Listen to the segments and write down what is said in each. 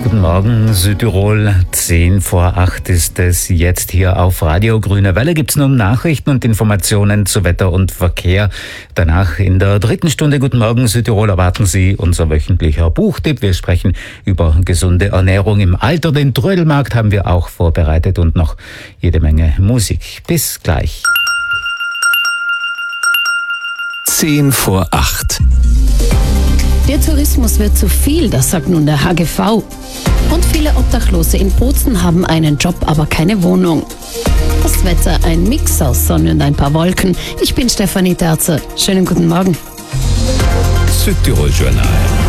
Guten Morgen, Südtirol. 7:10 ist es jetzt hier auf Radio Grüne Welle. Gibt's nun Nachrichten und Informationen zu Wetter und Verkehr. Danach in der dritten Stunde Guten Morgen, Südtirol erwarten Sie unser wöchentlicher Buchtipp. Wir sprechen über gesunde Ernährung im Alter. Den Trödelmarkt haben wir auch vorbereitet und noch jede Menge Musik. Bis gleich. 7:08. Der Tourismus wird zu viel, das sagt nun der HGV. Und viele Obdachlose in Bozen haben einen Job, aber keine Wohnung. Das Wetter ein Mix aus Sonne und ein paar Wolken. Ich bin Stefanie Terzer. Schönen guten Morgen. Südtirol Journal.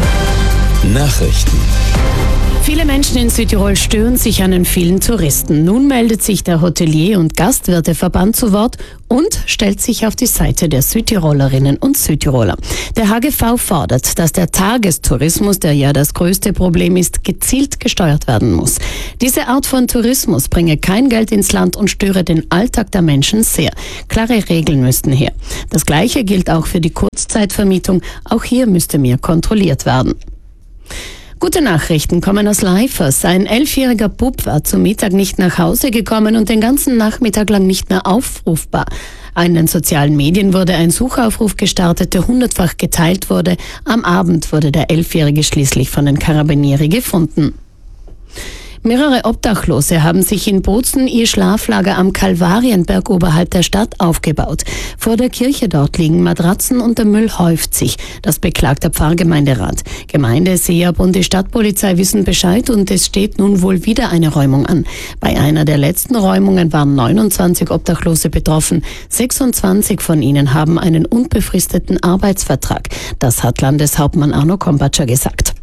Nachrichten. Viele Menschen in Südtirol stören sich an den vielen Touristen. Nun meldet sich der Hotelier- und Gastwirteverband zu Wort und stellt sich auf die Seite der Südtirolerinnen und Südtiroler. Der HGV fordert, dass der Tagestourismus, der ja das größte Problem ist, gezielt gesteuert werden muss. Diese Art von Tourismus bringe kein Geld ins Land und störe den Alltag der Menschen sehr. Klare Regeln müssten her. Das Gleiche gilt auch für die Kurzzeitvermietung. Auch hier müsste mehr kontrolliert werden. Gute Nachrichten kommen aus Leifers. Ein 11-jähriger Bub war zum Mittag nicht nach Hause gekommen und den ganzen Nachmittag lang nicht mehr aufrufbar. In den sozialen Medien wurde ein Suchaufruf gestartet, der 100-fach geteilt wurde. Am Abend wurde der 11-Jährige schließlich von den Carabinieri gefunden. Mehrere Obdachlose haben sich in Bozen ihr Schlaflager am Kalvarienberg oberhalb der Stadt aufgebaut. Vor der Kirche dort liegen Matratzen und der Müll häuft sich. Das beklagt der Pfarrgemeinderat. Gemeinde, SEAB und die Stadtpolizei wissen Bescheid und es steht nun wohl wieder eine Räumung an. Bei einer der letzten Räumungen waren 29 Obdachlose betroffen. 26 von ihnen haben einen unbefristeten Arbeitsvertrag. Das hat Landeshauptmann Arno Kompatscher gesagt.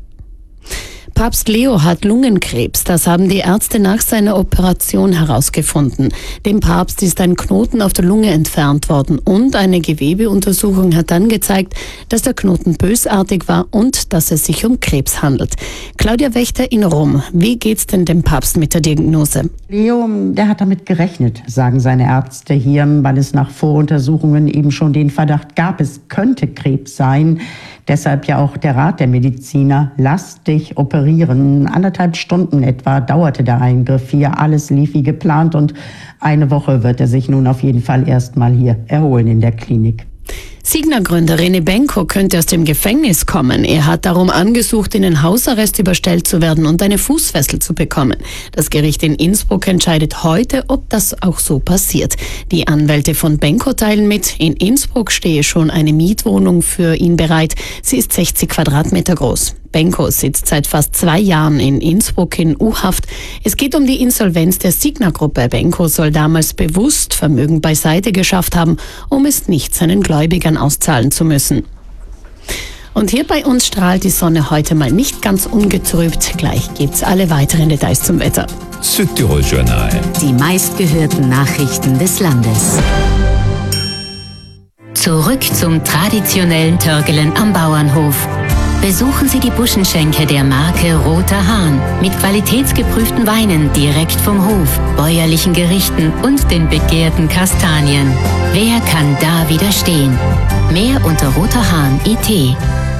Papst Leo hat Lungenkrebs. Das haben die Ärzte nach seiner Operation herausgefunden. Dem Papst ist ein Knoten auf der Lunge entfernt worden und eine Gewebeuntersuchung hat dann gezeigt, dass der Knoten bösartig war und dass es sich um Krebs handelt. Claudia Wächter in Rom. Wie geht's denn dem Papst mit der Diagnose? Leo, der hat damit gerechnet, sagen seine Ärzte hier, weil es nach Voruntersuchungen eben schon den Verdacht gab, es könnte Krebs sein. Deshalb ja auch der Rat der Mediziner, lass dich operieren. 1,5 Stunden etwa dauerte der Eingriff hier. Alles lief wie geplant und eine Woche wird er sich nun auf jeden Fall erstmal hier erholen in der Klinik. Signa-Gründer René Benko könnte aus dem Gefängnis kommen. Er hat darum angesucht, in den Hausarrest überstellt zu werden und eine Fußfessel zu bekommen. Das Gericht in Innsbruck entscheidet heute, ob das auch so passiert. Die Anwälte von Benko teilen mit, in Innsbruck stehe schon eine Mietwohnung für ihn bereit. Sie ist 60 Quadratmeter groß. Benko sitzt seit fast 2 Jahren in Innsbruck in U-Haft. Es geht um die Insolvenz der Signa-Gruppe. Benko soll damals bewusst Vermögen beiseite geschafft haben, um es nicht seinen Gläubigern auszahlen zu müssen. Und hier bei uns strahlt die Sonne heute mal nicht ganz ungetrübt. Gleich gibt's alle weiteren Details zum Wetter. Südtirol Journal. Die meistgehörten Nachrichten des Landes. Zurück zum traditionellen Törgelen am Bauernhof. Besuchen Sie die Buschenschenke der Marke Roter Hahn mit qualitätsgeprüften Weinen direkt vom Hof, bäuerlichen Gerichten und den begehrten Kastanien. Wer kann da widerstehen? Mehr unter roterhahn.it.